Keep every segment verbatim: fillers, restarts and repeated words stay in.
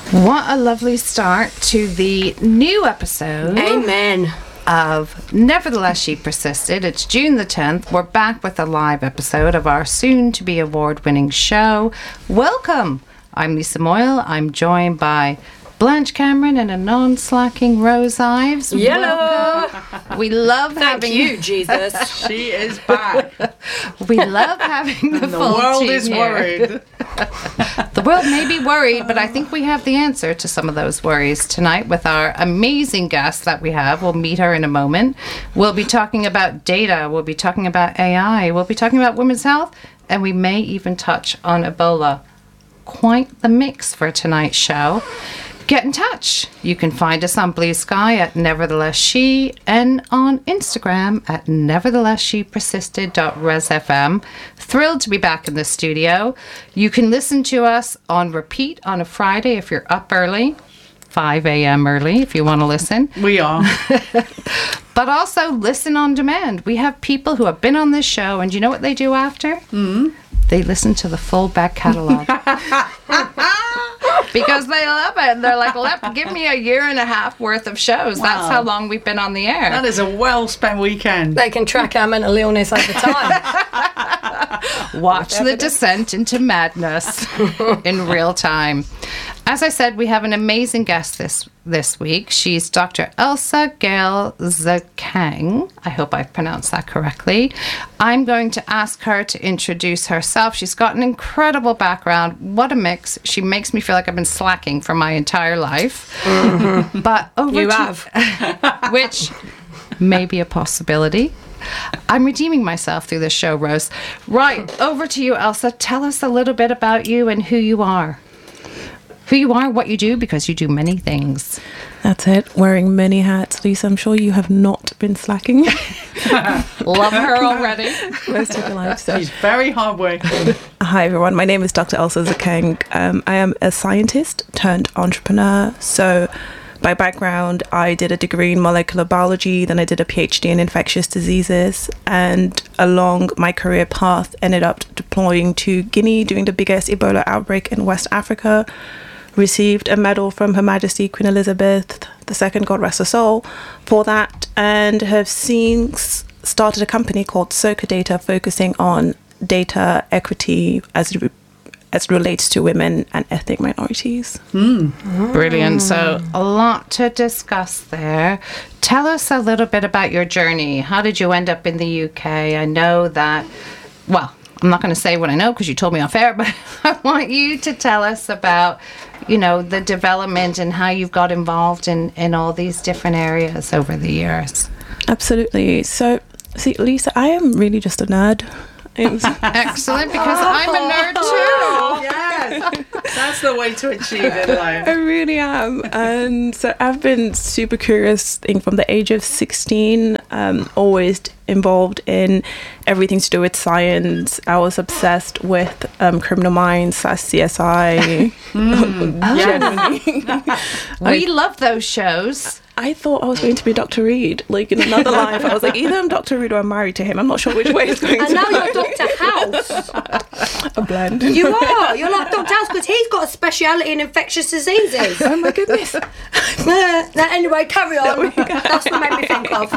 What a lovely start to the new episode. Amen. Of Nevertheless She Persisted. It's June the tenth. We're back with a live episode of our soon-to-be award-winning show. Welcome. I'm Lisa Moyle. I'm joined by Blanche Cameron and a non-slacking Rose Ives. Yellow. Welcome. We love Thank having you, Jesus. She is back. We love having the, And the full world team is here. worried. The world may be worried, but I think we have the answer to some of those worries tonight with our amazing guest that we have. We'll meet her in a moment. We'll be talking about data. We'll be talking about A I. We'll be talking about women's health. And we may even touch on Ebola. Quite the mix for tonight's show. Get in touch. You can find us on Blue Sky at Nevertheless She and on Instagram at nevertheless she persisted dot res f m. Thrilled to be back in the studio. You can listen to us on repeat on a Friday if you're up early, five a.m. early if you want to listen. We are. But also listen on demand. We have people who have been on this show, and you know what they do after? Mm. They listen to the full back catalogue. Because they love it. They're like, Let, give me a year and a half worth of shows. Wow. That's how long we've been on the air. That is a well-spent weekend. They can track our mental illness over time. Watch the descent into madness in real time. As I said, we have an amazing guest this this week. She's Doctor Elsa Gail Zakang. I hope I've pronounced that correctly. I'm going to ask her to introduce herself. She's got an incredible background. What a mix. She makes me feel like I've been slacking for my entire life. Mm-hmm. But over you to, have. which may be a possibility. I'm redeeming myself through this show, Rose. Right, over to you, Elsa. Tell us a little bit about you and who you are. Who you are, what you do, because you do many things. That's it. Wearing many hats. Lisa, I'm sure you have not been slacking. Love her already. Most of your life. So. She's very hardworking. Hi, everyone. My name is Doctor Elsa Zakang. Um, I am a scientist turned entrepreneur. So by background, I did a degree in molecular biology, then I did a PhD in infectious diseases, and along my career path ended up deploying to Guinea during the biggest Ebola outbreak in West Africa, received a medal from Her Majesty Queen Elizabeth the Second, God rest her soul, for that, and have since started a company called Soka Data, focusing on data equity as it, as it relates to women and ethnic minorities. Mm. Brilliant. So a lot to discuss there. Tell us a little bit about your journey. How did you end up in the U K? I know that, well, I'm not going to say what I know because you told me off air, but I want you to tell us about, you know, the development and how you've got involved in, in all these different areas over the years. Absolutely. So, see, Lisa, I am really just a nerd. Excellent, because I'm a nerd too. Yes, that's the way to achieve it in life. I really am. And so I've been super curious, I think, from the age of sixteen, um, always involved in everything to do with science. I was obsessed with um, Criminal Minds, C S I. Mm. Genuinely. We love those shows. I thought I was going to be Doctor Reed, like in another life. I was like, either I'm Doctor Reed or I'm married to him. I'm not sure which way it's going and to now go. you're Doctor House. A blend. You are. You're like Doctor House because he's got a speciality in infectious diseases. Oh my goodness. Now, anyway, carry on. That's what made me think of.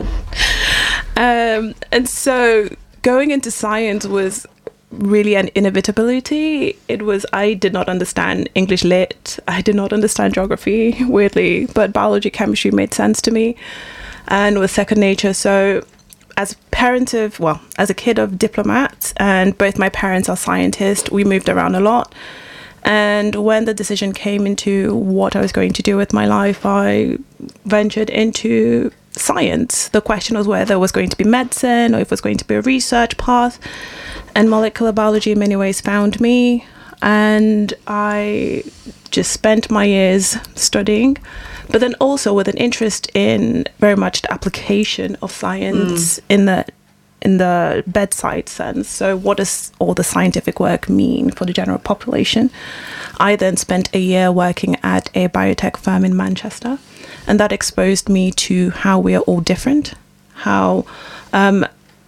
Um, and so going into science was really an inevitability. It was, I did not understand English lit. I did not understand geography, weirdly, but biology, chemistry made sense to me and was second nature. So as parents of, well, as a kid of diplomats, and both my parents are scientists, we moved around a lot. And when the decision came into what I was going to do with my life, I ventured into science. The question was whether it was going to be medicine or if it was going to be a research path. And molecular biology in many ways found me. And I just spent my years studying, but then also with an interest in very much the application of science mm. in the in the bedside sense. So what does all the scientific work mean for the general population? I then spent a year working at a biotech firm in Manchester, and that exposed me to how we are all different, how um,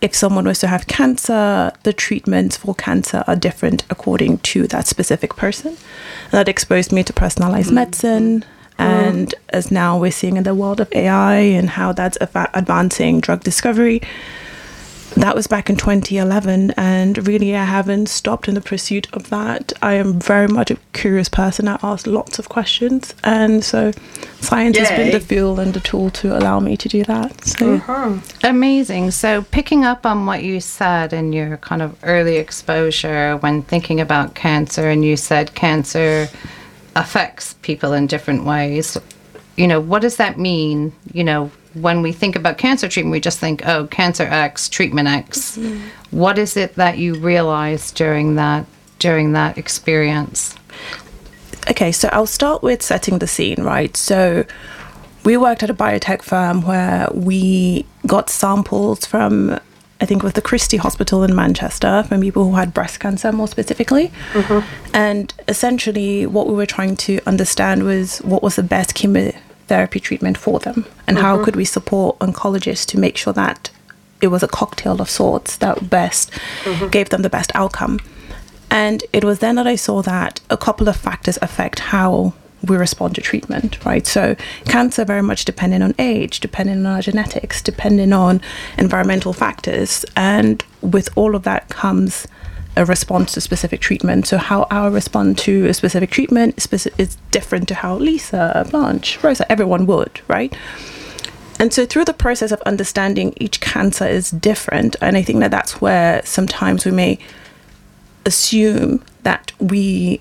if someone was to have cancer, the treatments for cancer are different according to that specific person. And that exposed me to personalized mm. medicine. And as now we're seeing in the world of A I and how that's av- advancing drug discovery. That was back in twenty eleven, and really I haven't stopped in the pursuit of that. I am very much a curious person. I ask lots of questions, and so science Yay. has been the fuel and the tool to allow me to do that. So. Uh-huh. Amazing. So picking up on what you said in your kind of early exposure when thinking about cancer, and you said cancer affects people in different ways. You know, what does that mean? You know, when we think about cancer treatment, we just think, oh, cancer X, treatment X. Mm-hmm. What is it that you realized during that during that experience? Okay, so I'll start with setting the scene, right? So we worked at a biotech firm where we got samples from, I think it was the Christie Hospital in Manchester, from people who had breast cancer more specifically. Mm-hmm. And essentially what we were trying to understand was what was the best chemotherapy treatment for them, and mm-hmm. how could we support oncologists to make sure that it was a cocktail of sorts that best mm-hmm. gave them the best outcome. And it was then that I saw that a couple of factors affect how we respond to treatment, right? So cancer very much depending on age, depending on our genetics, depending on environmental factors. And with all of that comes a response to specific treatment. So how our respond to a specific treatment is, speci- is different to how Lisa, Blanche, Rosa, everyone would, right? And so through the process of understanding each cancer is different. And I think that that's where sometimes we may assume that we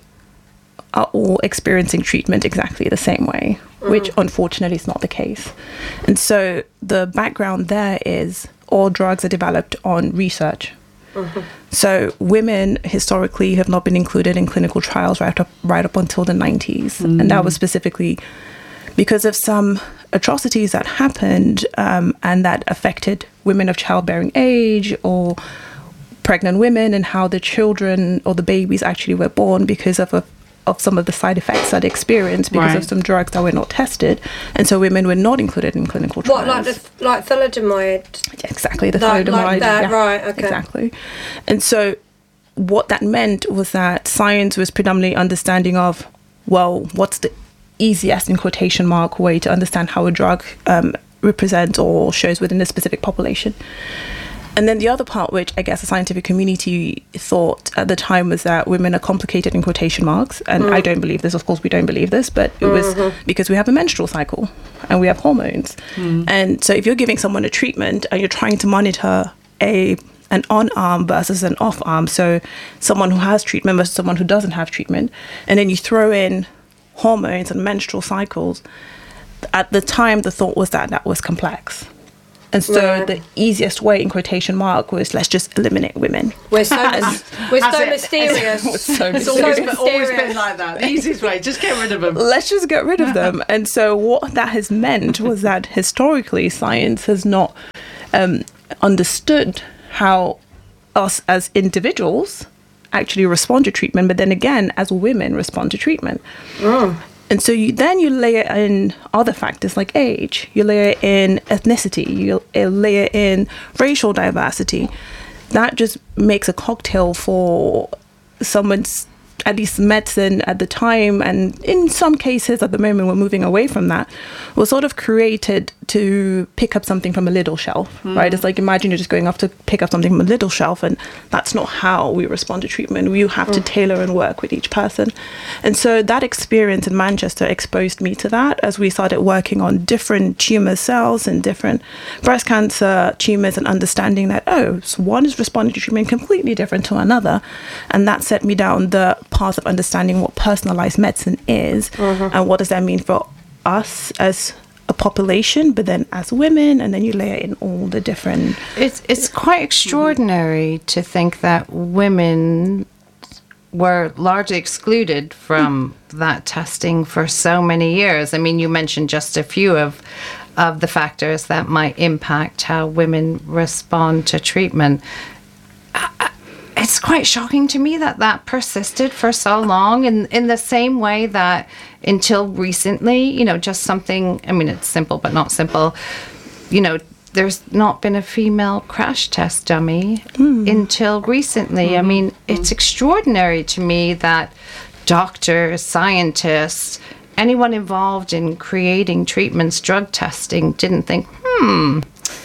are all experiencing treatment exactly the same way, mm. which unfortunately is not the case. And so the background there is all drugs are developed on research. Mm-hmm. So women historically have not been included in clinical trials right up right up until the nineties. Mm. And that was specifically because of some atrocities that happened um, and that affected women of childbearing age or pregnant women, and how the children or the babies actually were born because of a of some of the side effects that they experienced because right. of some drugs that were not tested, and so women were not included in clinical trials. What, like the like thalidomide? Yeah, exactly, the like, thalidomide. Like that, yeah, right? Okay. Exactly, and so what that meant was that science was predominantly understanding of, well, what's the easiest in quotation mark way to understand how a drug um, represents or shows within a specific population. And then the other part, which I guess the scientific community thought at the time, was that women are complicated in quotation marks. And mm. I don't believe this. Of course, we don't believe this. But it mm-hmm. was because we have a menstrual cycle and we have hormones. Mm. And so if you're giving someone a treatment and you're trying to monitor a an on-arm versus an off-arm, so someone who has treatment versus someone who doesn't have treatment, and then you throw in hormones and menstrual cycles, at the time, the thought was that that was complex. And so yeah. the easiest way, in quotation mark, was let's just eliminate women. We're so, mis- we're so it, It's, mysterious. it's, so it's always, been, always been like that. The easiest way, just get rid of them. Let's just get rid of them. And so what that has meant was that historically science has not um, understood how us as individuals actually respond to treatment, but then again, as women respond to treatment. Mm. And so you, then you layer in other factors like age, you layer in ethnicity, you layer in racial diversity. That just makes a cocktail for someone's, at least medicine at the time, and in some cases at the moment we're moving away from that, was sort of created to pick up something from a little shelf, mm. right? It's like, imagine you're just going off to pick up something from a little shelf, and that's not how we respond to treatment. We have mm. to tailor and work with each person. And so that experience in Manchester exposed me to that as we started working on different tumor cells and different breast cancer tumors, and understanding that, oh, so one is responding to treatment completely different to another. And that set me down the path of understanding what personalized medicine is, mm-hmm. and what does that mean for us as a population, but then as women, and then you layer in all the different... It's, it's quite extraordinary mm-hmm. to think that women were largely excluded from mm. that testing for so many years. I mean, you mentioned just a few of of the factors that might impact how women respond to treatment. I, It's quite shocking to me that that persisted for so long, in in the same way that until recently, you know, just something, I mean, it's simple but not simple, you know, there's not been a female crash test dummy mm. until recently. Mm-hmm. I mean, mm-hmm. it's extraordinary to me that doctors, scientists, anyone involved in creating treatments, drug testing, didn't think, hmm,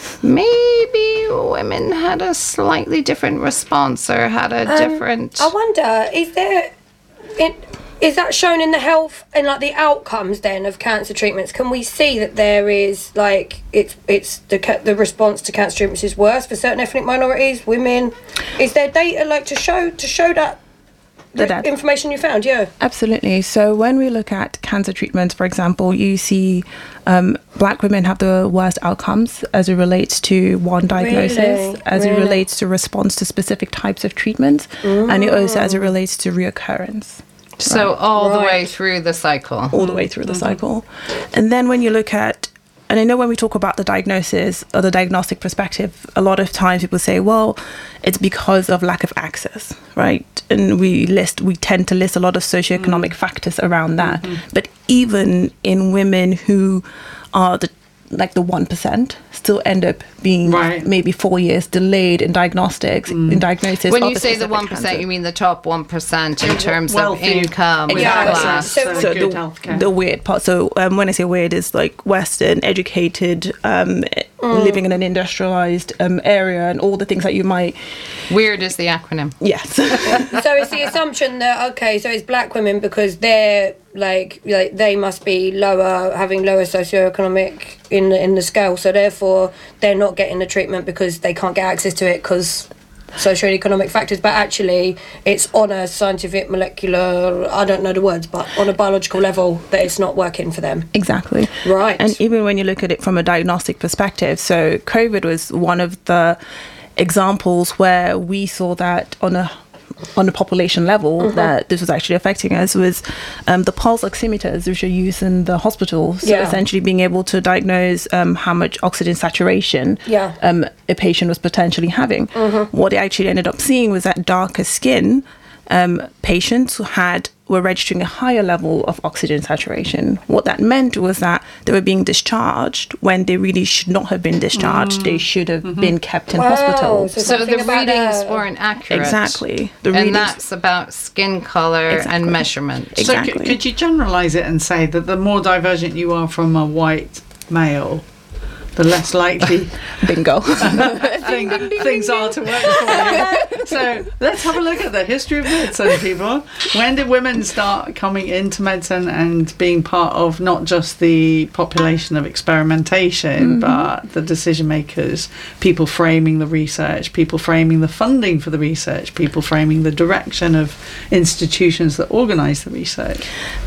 maybe women had a slightly different response or had a um, different... I wonder, is there... It, is that shown in the health and like the outcomes then of cancer treatments? Can we see that there is like it's it's the ca- the response to cancer treatments is worse for certain ethnic minorities, women? Is there data like to show to show that the that information you found? Yeah, absolutely. So when we look at cancer treatments, for example, you see um, black women have the worst outcomes as it relates to one diagnosis, really? as really? it relates to response to specific types of treatments, mm. and it also as it relates to reoccurrence. So right. all right. the way through the cycle. All the way through the mm-hmm. cycle. And then when you look at, and I know when we talk about the diagnosis or the diagnostic perspective, a lot of times people say, well, it's because of lack of access, right? And we list, we tend to list a lot of socioeconomic mm. factors around that. Mm-hmm. But even in women who are the like the one percent still end up being right. maybe four years delayed in diagnostics, mm. in diagnosis. When you say the one percent, you mean the top one percent in terms Wealthy. of income, exactly. class. So, so the, the weird part. So um, when I say weird, is like Western, educated, um, mm. living in an industrialized um, area, and all the things that you might. Weird is the acronym. Yes. So it's the assumption that okay, so it's black women because they're like like they must be lower, having lower socioeconomic in the in the scale, so therefore they're not getting the treatment because they can't get access to it because socioeconomic factors. But actually, it's on a scientific, molecular, I don't know the words, but on a biological level that it's not working for them. Exactly. Right. And even when you look at it from a diagnostic perspective, so COVID was one of the examples where we saw that on a on a population level mm-hmm. that this was actually affecting us was um, the pulse oximeters which are used in the hospital. So yeah. essentially being able to diagnose um, how much oxygen saturation yeah. um, a patient was potentially having. Mm-hmm. What they actually ended up seeing was that darker skin um, patients who had were registering a higher level of oxygen saturation. What that meant was that they were being discharged when they really should not have been discharged. Mm. They should have mm-hmm. been kept in wow. hospital. So, so the readings uh, weren't accurate. Exactly. The and readings, that's about skin color exactly. and measurement. Exactly. So c- could you generalize it and say that the more divergent you are from a white male, the less likely bingo thing, things are to work for you. So let's have a look at the history of medicine, people. When did women start coming into medicine and being part of not just the population of experimentation, mm-hmm. but the decision makers, people framing the research, people framing the funding for the research, people framing the direction of institutions that organise the research?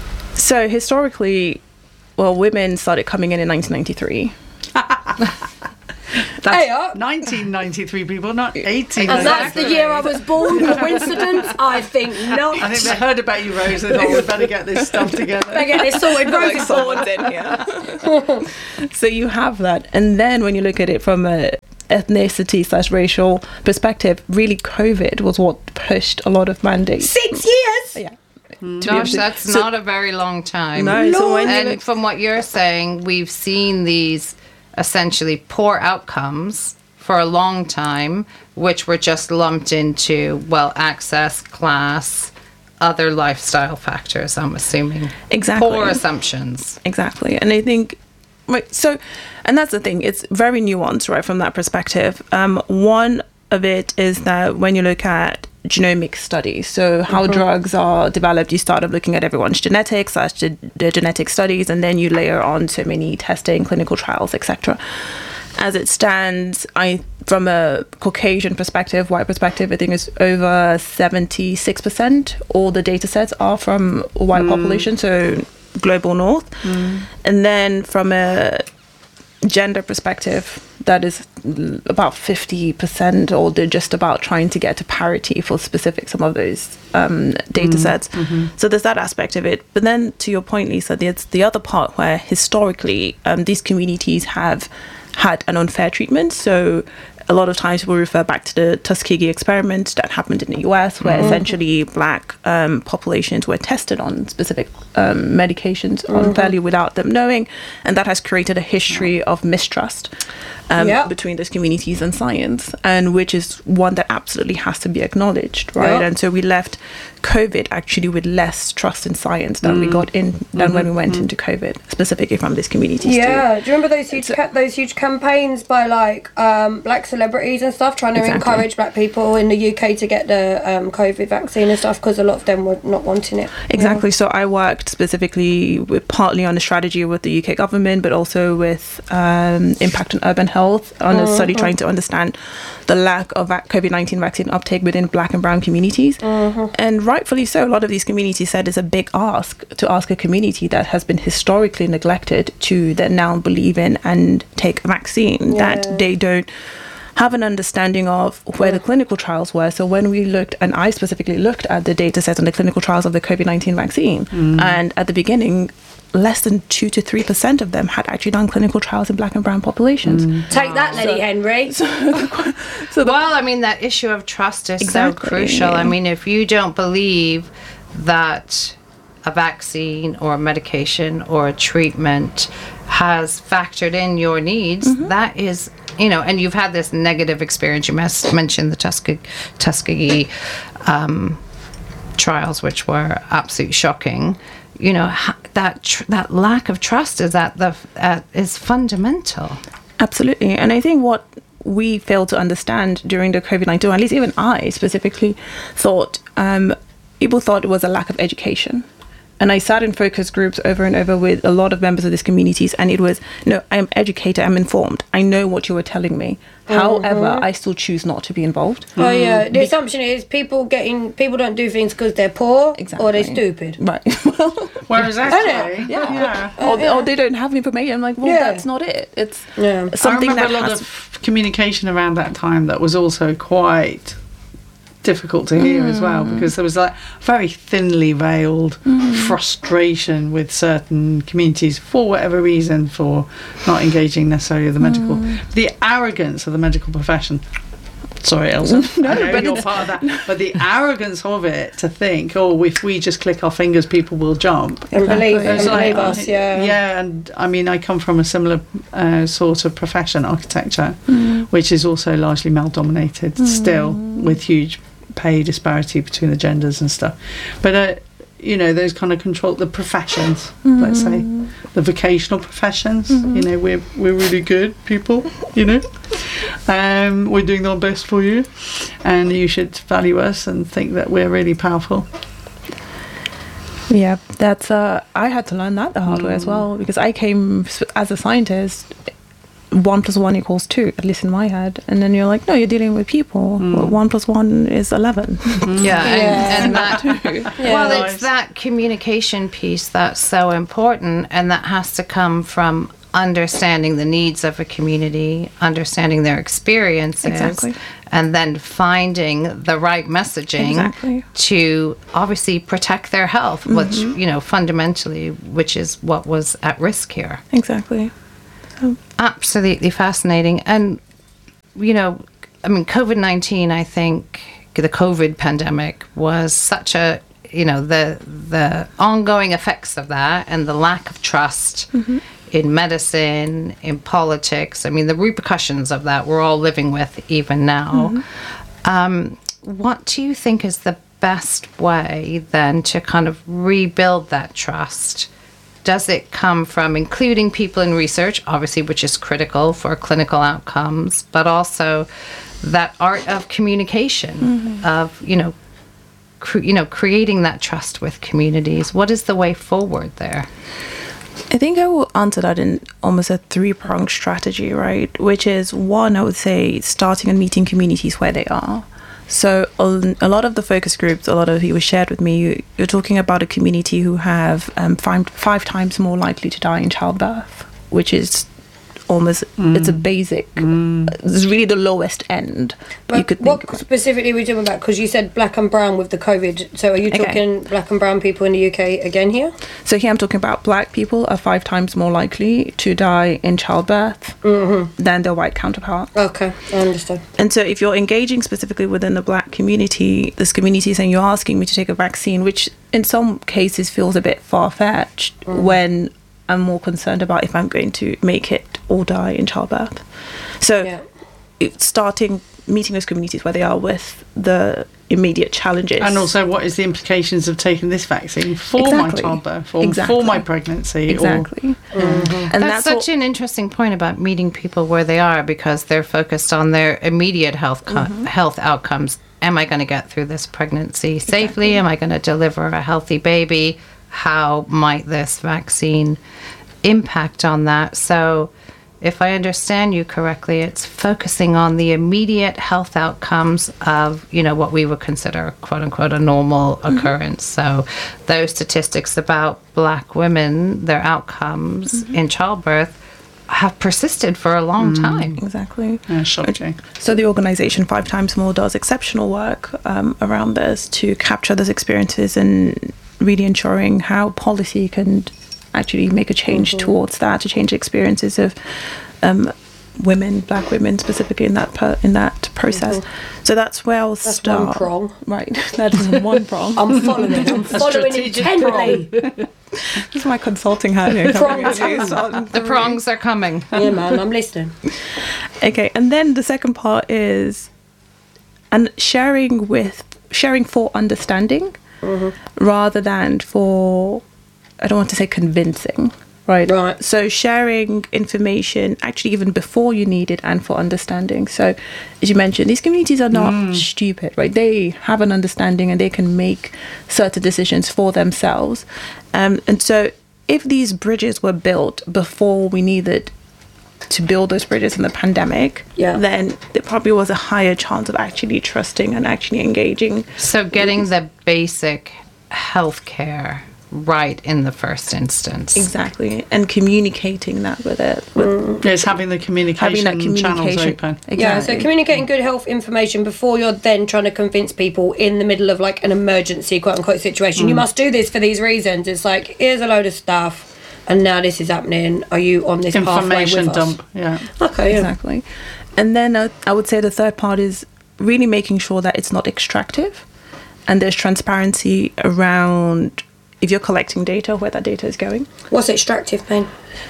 So historically, well, women started coming in in nineteen ninety-three. That's hey, uh, nineteen ninety-three, people, not eighteen. And that's the year I was born. Coincidence? I think not. I think they heard about you, Rose, and thought we better get this stuff together. Better get this sorted. Rose is someone's in here. So you have that, and then when you look at it from a ethnicity slash racial perspective, really COVID was what pushed a lot of mandates. Six years. Yeah. Mm. Gosh, that's so, not a very long time. No, so when and look- from what you're saying, we've seen these essentially poor outcomes for a long time, which were just lumped into, well, access, class, other lifestyle factors, I'm assuming. Exactly. Poor assumptions. Exactly. And I think, right, so, and that's the thing, it's very nuanced, right, from that perspective. Um, one of it is that when you look at genomic studies, so how mm-hmm. drugs are developed, you start off looking at everyone's genetics, that's the, the genetic studies, and then you layer on so many testing, clinical trials, et cetera. As it stands, I, from a Caucasian perspective, white perspective, I think it's over seventy-six percent. All the data sets are from a white mm. population, so global north. Mm. And then from a gender perspective, that is about fifty percent, or they're just about trying to get to parity for specific some of those um, data mm, sets. Mm-hmm. So there's that aspect of it. But then to your point, Lisa, there's the other part where historically um, these communities have had an unfair treatment. So a lot of times we'll refer back to the Tuskegee experiment that happened in the U S, where mm-hmm. essentially black um, populations were tested on specific um, medications mm-hmm. unfairly without them knowing. And that has created a history of mistrust um, Yep. between those communities and science, and which is one that absolutely has to be acknowledged, right? Yep. And so we left COVID actually with less trust in science than we got in than when we went into COVID, specifically from these communities. Yeah, too. do you remember those huge ca- those huge campaigns by like um, black celebrities and stuff trying to Exactly. encourage black people in the U K to get the um, COVID vaccine and stuff because a lot of them were not wanting it. Exactly. So I worked specifically with, partly on a strategy with the U K government, but also with um, impact on urban health on a study trying to understand the lack of vac- COVID nineteen vaccine uptake within black and brown communities. And rightfully so, a lot of these communities said it's a big ask to ask a community that has been historically neglected to then now believe in and take a vaccine Yeah. that they don't have an understanding of where the clinical trials were. So when we looked, and I specifically looked at the data set on the clinical trials of the COVID nineteen vaccine, and at the beginning, less than two to three percent of them had actually done clinical trials in black and brown populations. Take that, Lenny Henry. So the, Well, I mean, that issue of trust is Exactly. so crucial. I mean, if you don't believe that a vaccine or a medication or a treatment has factored in your needs, that is, you know, and you've had this negative experience. You mes- mentioned the Tuskegee, Tuskegee um, trials, which were absolutely shocking. You know, ha- that tr- that lack of trust is at the uh, is fundamental. Absolutely. And I think what we failed to understand during the COVID nineteen, or at least even I specifically thought, um, people thought it was a lack of education. And I sat in focus groups over and over with a lot of members of these communities, and it was, no, I'm educated, I'm informed, I know what you were telling me. However, I still choose not to be involved. Oh yeah, the assumption is people getting people don't do things because they're poor or they're Exactly. stupid. Right. Well, Whereas actually, yeah. yeah. or, or they don't have information. I'm like, well, Yeah. that's not it. It's Yeah. something I remember that a lot has of communication around that time that was also quite difficult to hear as well, because there was like very thinly veiled frustration with certain communities for whatever reason for not engaging necessarily with the medical, the arrogance of the medical profession. Sorry, Elsa. No, I know but you're it's- part of that. But the arrogance of it to think, oh, if we just click our fingers, people will jump. And believe, and It's like, believe us, yeah. Yeah, and I mean, I come from a similar uh, sort of profession, architecture, which is also largely male dominated still, with huge pay disparity between the genders and stuff. But, uh, you know, those kind of control, the professions, let's say, the vocational professions, you know, we're, we're really good people, you know. Um, we're doing our best for you, and you should value us and think that we're really powerful. Yeah, that's uh I had to learn that the hard way as well, because I came s- as a scientist, one plus one equals two, at least in my head, and then you're like, no, you're dealing with people. Well, one plus one is eleven. Yeah, and, Yeah. and that. Yeah. Well, Nice. it's that communication piece that's so important, and that has to come from understanding the needs of a community, understanding their experiences, Exactly. and then finding the right messaging Exactly. to obviously protect their health, which, you know, fundamentally, which is what was at risk here. Exactly. Absolutely fascinating. And, you know, I mean, COVID nineteen, I think the COVID pandemic was such a, you know, the the ongoing effects of that and the lack of trust in medicine, in politics. I mean, the repercussions of that we're all living with even now. Um, what do you think is the best way then to kind of rebuild that trust? Does it come from including people in research, obviously, which is critical for clinical outcomes, but also that art of communication, of, you know, cre- you know, creating that trust with communities? What is the way forward there? I think I will answer that in almost a three-pronged strategy, right? Which is, one, I would say starting and meeting communities where they are. So a a lot of the focus groups, a lot of you shared with me, you, you're talking about a community who have um, five, five times more likely to die in childbirth, which is almost, it's a basic, it's really the lowest end But you could what think about. specifically are we talking about? Because you said black and brown with the COVID. So are you Okay. talking black and brown people in the U K again here? So here I'm talking about black people are five times more likely to die in childbirth than their white counterpart. Okay, I understand. And so if you're engaging specifically within the black community, this community is saying you're asking me to take a vaccine, which in some cases feels a bit far-fetched when I'm more concerned about if I'm going to make it or die in childbirth. So Yeah. it's starting meeting those communities where they are with the immediate challenges. And also, what is the implications of taking this vaccine for my Exactly. childbirth or Exactly. for my pregnancy? Exactly. And That's, that's, such what, an interesting point about meeting people where they are, because they're focused on their immediate health co- health outcomes. Am I going to get through this pregnancy safely? Am I going to deliver a healthy baby? How might this vaccine impact on that? So, if I understand you correctly, it's focusing on the immediate health outcomes of, you know, what we would consider, quote unquote, a normal occurrence. So those statistics about Black women, their outcomes in childbirth, have persisted for a long time. exactly. Yeah, shocking. So the organisation Five Times More does exceptional work um, around this to capture those experiences and really ensuring how policy can actually make a change towards that, to change experiences of um, women, Black women specifically in that per- in that process. So that's where I'll That's start. one prong. Right, that is one prong. I'm following. I'm following strategic intently. This is my consulting hat here. coming Prong in. two. So- The prongs are coming. Yeah, man, I'm listening. Okay, and then the second part is and sharing with sharing for understanding rather than for, I don't want to say convincing, right? Right. So sharing information actually even before you need it and for understanding. So as you mentioned, these communities are not stupid, right? They have an understanding and they can make certain decisions for themselves. Um, and so if these bridges were built before we needed to build those bridges in the pandemic, Yeah. then there probably was a higher chance of actually trusting and actually engaging. So getting the basic health care right in the first instance. Exactly. And communicating that with it. With Yes, having the communication, having that channels communication. open. Exactly. Yeah, so communicating good health information before you're then trying to convince people in the middle of like an emergency, quote unquote, situation. You must do this for these reasons. It's like, here's a load of stuff, and now this is happening. Are you on this pathway Information with us? dump. Yeah. Okay, yeah. Exactly. And then uh, I would say the third part is really making sure that it's not extractive and there's transparency around if you're collecting data, where that data is going. What's extractive pain?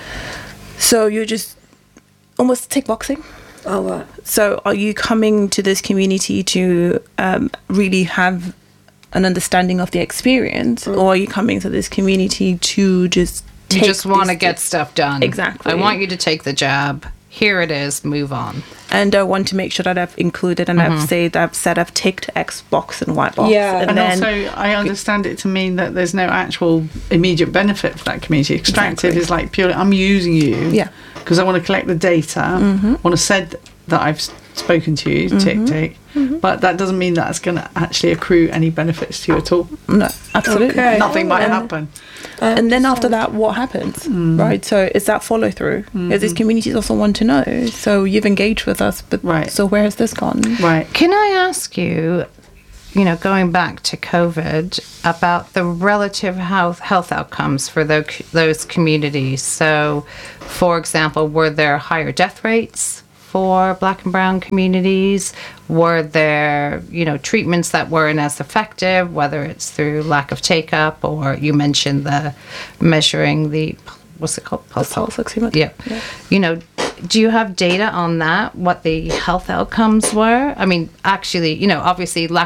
So you're just almost tick boxing. Oh, right. So are you coming to this community to um, really have an understanding of the experience, or are you coming to this community to just You take just want to this- get stuff done. Exactly. I want you to take the jab. Here it is. Move on. and I want to make sure that I've included and I've said I've said I've ticked X box and Y box. Yeah. and, And then also, I understand it to mean that there's no actual immediate benefit for that community. Extractive Exactly. is like purely, I'm using you Yeah. because I want to collect the data, Mm-hmm. want to said that I've s- spoken to you, tick, tick. Mm-hmm. But that doesn't mean that's going to actually accrue any benefits to you at all. no, absolutely. Okay. Nothing might And- happen. And then after that, what happens, right? So it's that follow through. Because these communities also want to know. So you've engaged with us, but Right. so where has this gone? Right. Can I ask you, you know, going back to COVID, about the relative health health outcomes for those those communities? So, for example, were there higher death rates for Black and Brown communities? Were there, you know, treatments that weren't as effective, whether it's through lack of take up, or you mentioned the measuring the, what's it called? Pulse Pulse oximeter. Yeah. You know, do you have data on that, what the health outcomes were? I mean, actually, you know, obviously lack